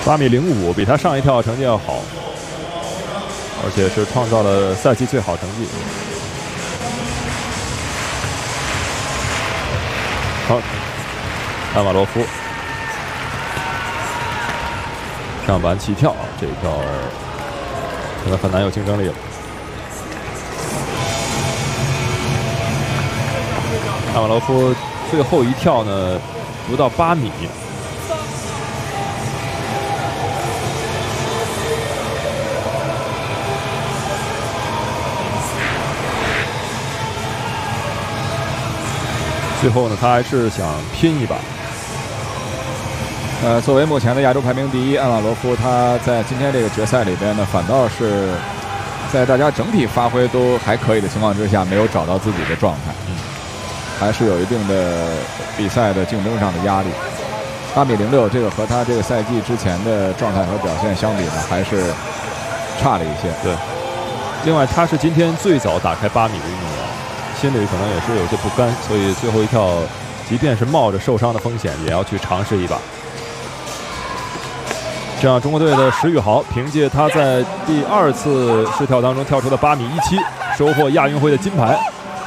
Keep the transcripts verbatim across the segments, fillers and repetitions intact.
八米零五，比他上一跳成绩要好，而且是创造了赛季最好成绩。好，安瓦罗夫上板起跳，这一跳可能很难有竞争力了。安瓦罗夫最后一跳呢，不到八米。 最后呢，他还是想拼一把。 呃，作为目前的亚洲排名第一，安瓦罗夫他在今天这个决赛里边呢，反倒是在大家整体发挥都还可以的情况之下，没有找到自己的状态，嗯，还是有一定的比赛的竞争上的压力。八米零六，这个和他这个赛季之前的状态和表现相比呢，还是差了一些。 对。另外，他是今天最早打开八米的运动员。 心里可能也是有些不甘，所以最后一跳，即便是冒着受伤的风险，也要去尝试一把。这样，中国队的石宇豪凭借他在第二次试跳当中跳出的八米一七，收获亚运会的金牌。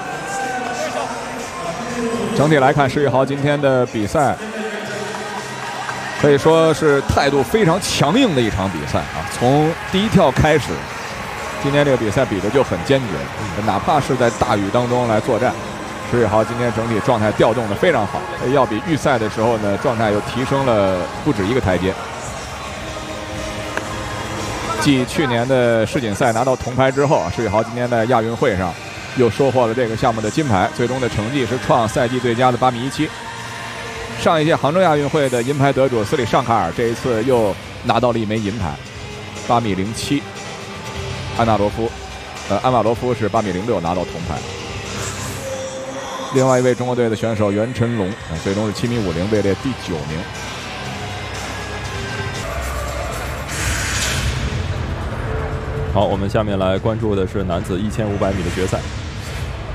整体来看，石宇豪今天的比赛可以说是态度非常强硬的一场比赛啊！从第一跳开始。 今天这个比赛比的就很坚决，嗯、哪怕是在大雨当中来作战，石宇豪今天整体状态调动的非常好，要比预赛的时候呢状态又提升了不止一个台阶。继去年的世锦赛拿到铜牌之后，石宇豪今天在亚运会上又收获了这个项目的金牌，最终的成绩是创赛季最佳的八米一七。上一届杭州亚运会的银牌得主斯里尚卡尔这一次又拿到了一枚银牌，八米零七。 安纳罗夫，呃，安瓦罗夫是八米零六拿到铜牌。另外一位中国队的选手袁晨龙，呃、最终是七米五零，位列第九名。 好，我们下面来关注的是男子一千五百米的决赛。